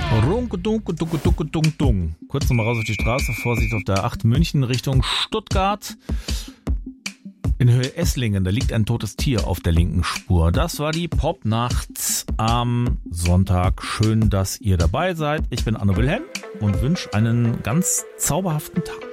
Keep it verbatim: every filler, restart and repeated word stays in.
Runke, dunke, dunke, dunke, dunke, dunke. Kurz nochmal raus auf die Straße. Vorsicht auf der acht München Richtung Stuttgart. In Höhe Esslingen, da liegt ein totes Tier auf der linken Spur. Das war die Popnacht am Sonntag. Schön, dass ihr dabei seid. Ich bin Anno Wilhelm und wünsche einen ganz zauberhaften Tag.